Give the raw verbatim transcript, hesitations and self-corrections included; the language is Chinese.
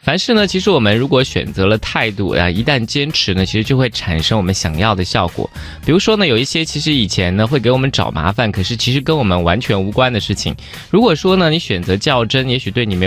凡事呢，其实我们如果选择了态度啊，一旦坚持呢，其实就会产生我们想要的效果。比如说呢，有一些其实以前呢会给我们找麻烦，可是其实跟我们完全无关的事情，如果说呢你选择较真，也许对你没有